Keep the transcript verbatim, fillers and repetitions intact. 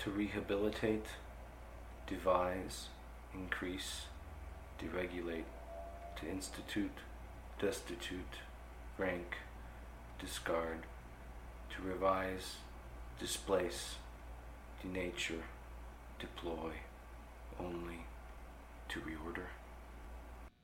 to rehabilitate, devise, increase, deregulate, to institute, destitute, rank, discard, to revise, displace, denature, deploy, only, to reorder.